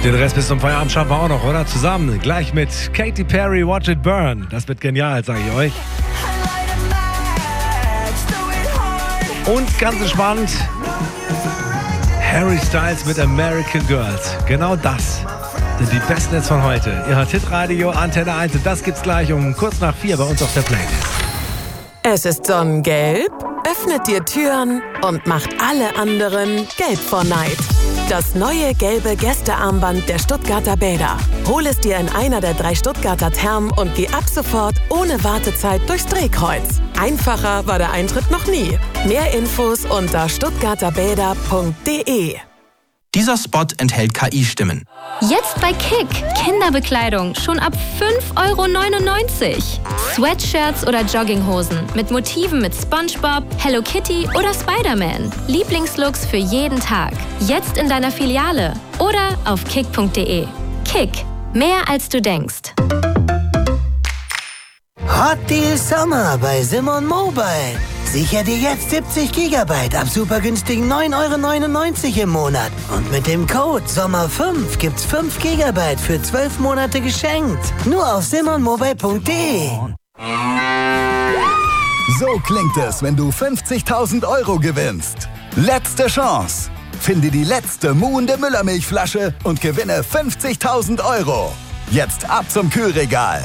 Den Rest bis zum Feierabend schaffen wir auch noch, oder? Zusammen, gleich mit Katy Perry, Watch It Burn. Das wird genial, sage ich euch. Und ganz entspannt, Harry Styles mit American Girls. Genau das sind die besten Hits von heute. Ihr hört Hitradio Antenne 1 und das gibt's gleich um kurz nach 4 bei uns auf der Playlist. Es ist sonnengelb, öffnet dir Türen und macht alle anderen gelb vor Neid. Das neue gelbe Gästearmband der Stuttgarter Bäder. Hol es dir in einer der 3 Stuttgarter Thermen und geh ab sofort ohne Wartezeit durchs Drehkreuz. Einfacher war der Eintritt noch nie. Mehr Infos unter stuttgarterbäder.de. Dieser Spot enthält KI-Stimmen. Jetzt bei Kick. Kinderbekleidung schon ab 5,99 €. Sweatshirts oder Jogginghosen mit Motiven mit SpongeBob, Hello Kitty oder Spider-Man. Lieblingslooks für jeden Tag. Jetzt in deiner Filiale oder auf kick.de. Kick. Mehr als du denkst. Hot Deal Sommer bei Simon Mobile. Sicher dir jetzt 70 GB ab super günstigen 9,99 € im Monat. Und mit dem Code SOMMER5 gibt's 5 GB für 12 Monate geschenkt. Nur auf simonmobile.de. So klingt es, wenn du 50.000 € gewinnst. Letzte Chance. Finde die letzte muhende Müllermilchflasche und gewinne 50.000 €. Jetzt ab zum Kühlregal.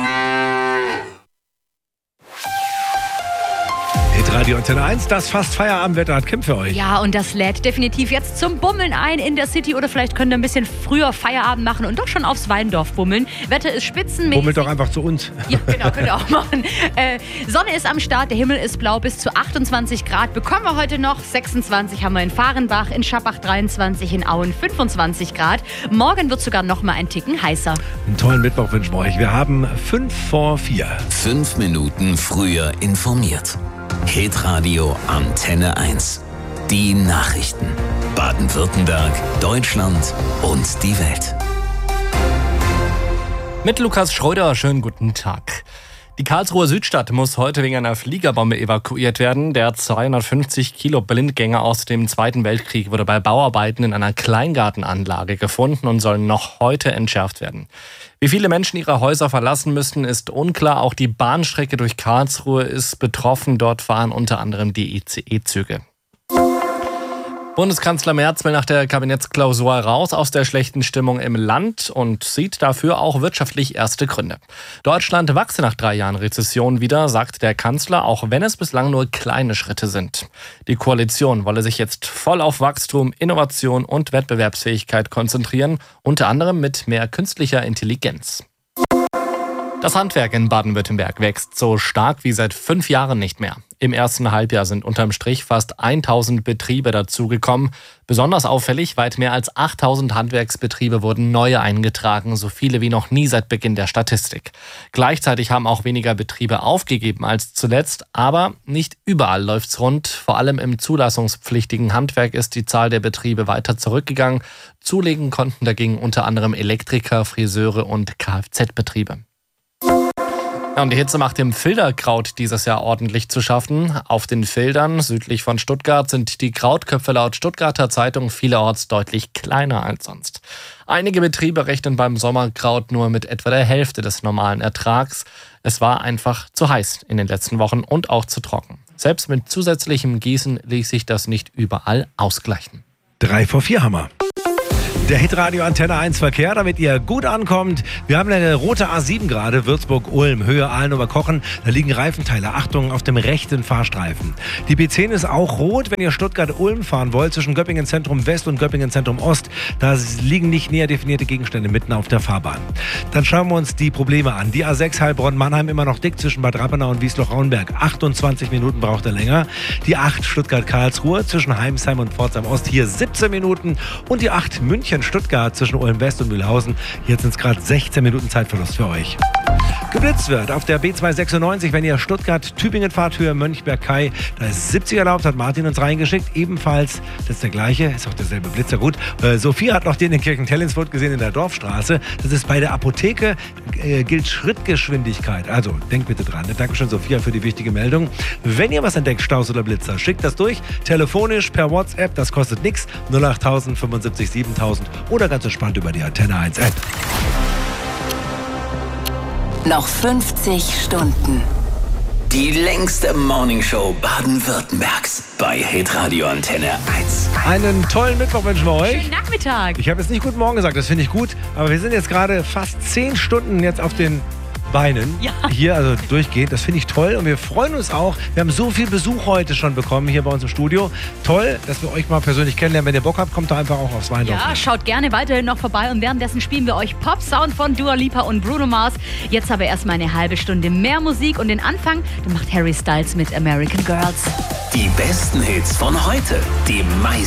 Radio Antenne 1, das fast Feierabendwetter hat Kim für euch. Ja, und das lädt definitiv jetzt zum Bummeln ein in der City oder vielleicht könnt ihr ein bisschen früher Feierabend machen und doch schon aufs Weindorf bummeln. Wetter ist spitzenmäßig. Bummelt doch einfach zu uns. Ja, genau, könnt ihr auch machen. Sonne ist am Start, der Himmel ist blau, bis zu 28 Grad bekommen wir heute noch. 26 haben wir in Fahrenbach, in Schappach 23, in Auen 25 Grad. Morgen wird sogar noch mal ein Ticken heißer. Einen tollen Mittwoch wünschen wir euch. Wir haben 5 vor 4. 5 Minuten früher informiert. Hitradio Antenne 1. Die Nachrichten. Baden-Württemberg, Deutschland und die Welt. Mit Lukas Schröder, schönen guten Tag. Die Karlsruher Südstadt muss heute wegen einer Fliegerbombe evakuiert werden. Der 250 Kilo Blindgänger aus dem Zweiten Weltkrieg wurde bei Bauarbeiten in einer Kleingartenanlage gefunden und soll noch heute entschärft werden. Wie viele Menschen ihre Häuser verlassen müssen, ist unklar. Auch die Bahnstrecke durch Karlsruhe ist betroffen. Dort fahren unter anderem die ICE-Züge. Bundeskanzler Merz will nach der Kabinettsklausur raus aus der schlechten Stimmung im Land und sieht dafür auch wirtschaftlich erste Gründe. Deutschland wachse nach 3 Jahren Rezession wieder, sagt der Kanzler, auch wenn es bislang nur kleine Schritte sind. Die Koalition wolle sich jetzt voll auf Wachstum, Innovation und Wettbewerbsfähigkeit konzentrieren, unter anderem mit mehr künstlicher Intelligenz. Das Handwerk in Baden-Württemberg wächst so stark wie seit 5 Jahren nicht mehr. Im ersten Halbjahr sind unterm Strich fast 1000 Betriebe dazugekommen. Besonders auffällig, weit mehr als 8000 Handwerksbetriebe wurden neu eingetragen, so viele wie noch nie seit Beginn der Statistik. Gleichzeitig haben auch weniger Betriebe aufgegeben als zuletzt, aber nicht überall läuft's rund. Vor allem im zulassungspflichtigen Handwerk ist die Zahl der Betriebe weiter zurückgegangen. Zulegen konnten dagegen unter anderem Elektriker, Friseure und Kfz-Betriebe. Ja, und die Hitze macht dem Filderkraut dieses Jahr ordentlich zu schaffen. Auf den Feldern südlich von Stuttgart sind die Krautköpfe laut Stuttgarter Zeitung vielerorts deutlich kleiner als sonst. Einige Betriebe rechnen beim Sommerkraut nur mit etwa der Hälfte des normalen Ertrags. Es war einfach zu heiß in den letzten Wochen und auch zu trocken. Selbst mit zusätzlichem Gießen ließ sich das nicht überall ausgleichen. 3 vor 4 haben wir. Der Hitradio Antenne 1 Verkehr, damit ihr gut ankommt. Wir haben eine rote A7 gerade, Würzburg-Ulm, Höhe Ahlenower-Kochen. Da liegen Reifenteile, Achtung, auf dem rechten Fahrstreifen. Die B10 ist auch rot, wenn ihr Stuttgart-Ulm fahren wollt, zwischen Göppingen Zentrum West und Göppingen Zentrum Ost. Da liegen nicht näher definierte Gegenstände mitten auf der Fahrbahn. Dann schauen wir uns die Probleme an. Die A6 Heilbronn-Mannheim immer noch dick zwischen Bad Rappenau und Wiesloch-Raunberg. 28 Minuten braucht er länger. Die 8 Stuttgart-Karlsruhe zwischen Heimsheim und Pforzheim Ost hier 17 Minuten. Und die 8 München Stuttgart zwischen Ulm West und Mühlhausen. Jetzt sind es gerade 16 Minuten Zeitverlust für euch. geblitzt wird. Auf der B296, wenn ihr Stuttgart-Tübingen fahrt, Höhe Mönchberg-Kai, da ist 70 erlaubt, hat Martin uns reingeschickt. Ebenfalls, das ist der gleiche, ist auch derselbe Blitzer, gut. Sophie hat noch den in Kirchentellensfurt gesehen in der Dorfstraße. Das ist bei der Apotheke, gilt Schrittgeschwindigkeit. Also, denkt bitte dran. Dankeschön, Sophia, für die wichtige Meldung. Wenn ihr was entdeckt, Staus oder Blitzer, schickt das durch. Telefonisch, per WhatsApp, das kostet nichts. 08000 75 7000 oder ganz entspannt über die Antenne 1 App. Noch 50 Stunden. Die längste Morningshow Baden-Württembergs bei Hitradio Antenne 1. Einen tollen Mittwoch wünschen wir euch. Schönen Nachmittag. Ich habe jetzt nicht guten Morgen gesagt, das finde ich gut. Aber wir sind jetzt gerade fast 10 Stunden jetzt auf den Beinen. Ja. Hier, also durchgehend. Das finde ich toll. Und wir freuen uns auch. Wir haben so viel Besuch heute schon bekommen hier bei uns im Studio. Toll, dass wir euch mal persönlich kennenlernen. Wenn ihr Bock habt, kommt da einfach auch aufs Weindorf. Ja, schaut gerne weiterhin noch vorbei und währenddessen spielen wir euch Pop-Sound von Dua Lipa und Bruno Mars. Jetzt aber erstmal eine halbe Stunde mehr Musik und den Anfang, den macht Harry Styles mit American Girls. Die besten Hits von heute, die meisten